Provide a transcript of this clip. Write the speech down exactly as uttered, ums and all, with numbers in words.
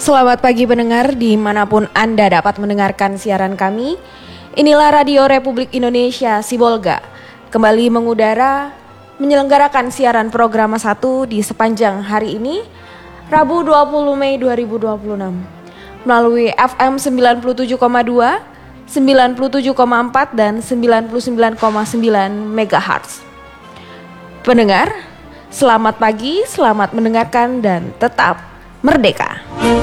Selamat pagi pendengar dimanapun Anda dapat mendengarkan siaran kami. Inilah Radio Republik Indonesia Sibolga kembali mengudara menyelenggarakan siaran program satu di sepanjang hari ini Rabu dua puluh Mei dua ribu dua puluh enam melalui F M sembilan puluh tujuh koma dua, sembilan puluh tujuh koma empat dan sembilan puluh sembilan koma sembilan megahertz. Pendengar, selamat pagi, selamat mendengarkan dan tetap merdeka.